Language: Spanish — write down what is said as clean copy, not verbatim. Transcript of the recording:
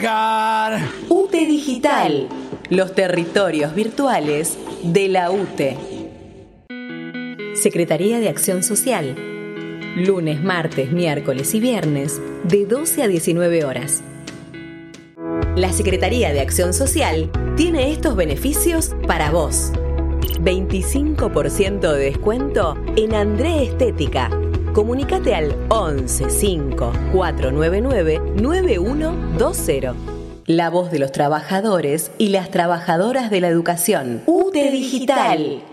UTE Digital, los territorios virtuales de la UTE. Secretaría de Acción Social. Lunes, martes, miércoles y viernes, de 12 a 19 horas. La Secretaría de Acción Social tiene estos beneficios para vos. 25% de descuento en André Estética. Comunícate al 11 5 499 9120. La voz de los trabajadores y las trabajadoras de la educación. UTE Digital.